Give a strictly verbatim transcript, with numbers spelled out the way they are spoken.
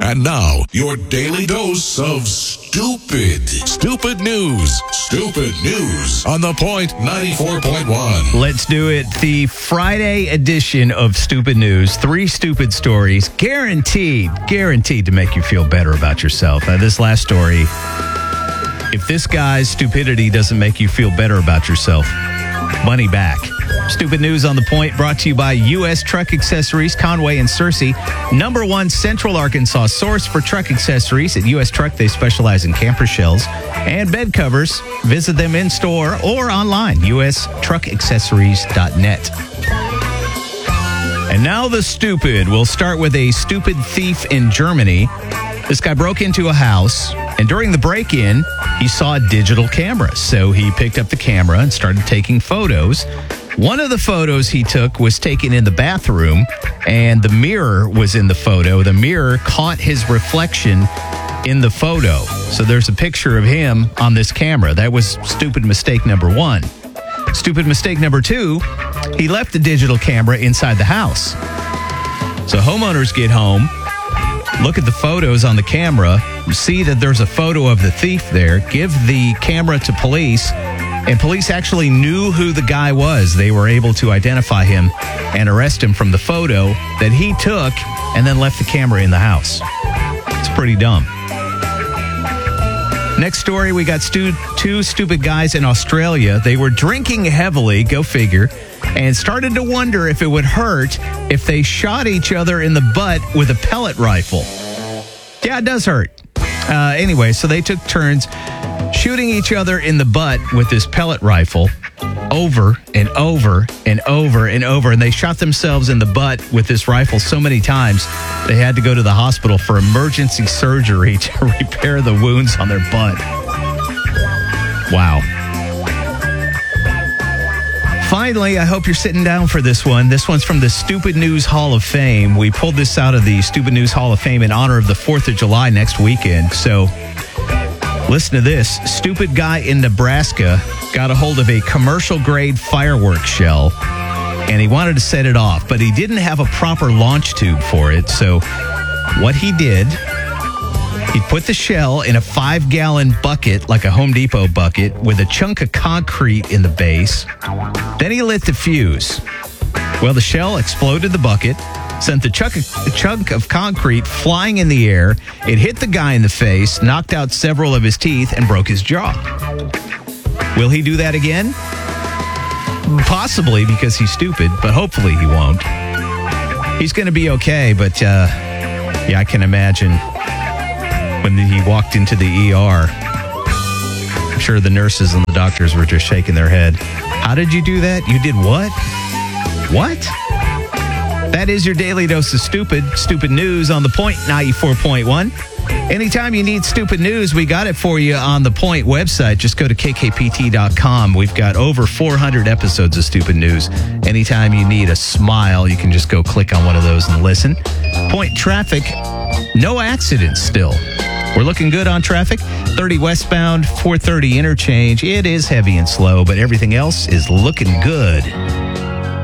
And now, your daily dose of stupid. Stupid news. Stupid news on The Point ninety-four point one. Let's do it. The Friday edition of Stupid News. Three stupid stories, guaranteed, guaranteed to make you feel better about yourself. Now, this last story, if this guy's stupidity doesn't make you feel better about yourself, money back. Stupid News on The Point, brought to you by U S Truck Accessories, Conway and Searcy. Number one Central Arkansas source for truck accessories. At U S Truck, they specialize in camper shells and bed covers. Visit them in store or online, U S truck accessories dot net. And now the stupid. We'll start with a stupid thief in Germany. This guy broke into a house, and during the break-in, he saw a digital camera. So he picked up the camera and started taking photos. One of the photos he took was taken in the bathroom, and the mirror was in the photo. The mirror caught his reflection in the photo. So there's a picture of him on this camera. That was stupid mistake number one. Stupid mistake number two, he left the digital camera inside the house. So homeowners get home, look at the photos on the camera, see that there's a photo of the thief there, give the camera to police, and police actually knew who the guy was. They were able to identify him and arrest him from the photo that he took and then left the camera in the house. It's pretty dumb. Next story, we got stu- two stupid guys in Australia. They were drinking heavily, go figure, and started to wonder if it would hurt if they shot each other in the butt with a pellet rifle. Yeah, it does hurt. Uh, anyway, so they took turns shooting each other in the butt with this pellet rifle over and over and over and over. And they shot themselves in the butt with this rifle so many times, they had to go to the hospital for emergency surgery to repair the wounds on their butt. Wow. Finally, I hope you're sitting down for this one. This one's from the Stupid News Hall of Fame. We pulled this out of the Stupid News Hall of Fame in honor of the fourth of July next weekend. So listen to this. Stupid guy in Nebraska got a hold of a commercial-grade fireworks shell, and he wanted to set it off, but he didn't have a proper launch tube for it. So what he did, he put the shell in a five-gallon bucket, like a Home Depot bucket, with a chunk of concrete in the base. Then he lit the fuse. Well, the shell exploded the bucket, sent the chunk, the chunk of concrete flying in the air. It hit the guy in the face, knocked out several of his teeth, and broke his jaw. Will he do that again? Possibly, because he's stupid, but hopefully he won't. He's going to be okay, but uh, yeah, I can imagine when he walked into the E R, I'm sure the nurses and the doctors were just shaking their head. How did you do that? You did what? What? That is your daily dose of stupid. Stupid news on The Point ninety-four point one. Anytime you need stupid news, we got it for you on the Point website. Just go to K K P T dot com. We've got over four hundred episodes of stupid news. Anytime you need a smile, you can just go click on one of those and listen. Point traffic, no accidents still. We're looking good on traffic. thirty westbound, four thirty interchange. It is heavy and slow, but everything else is looking good.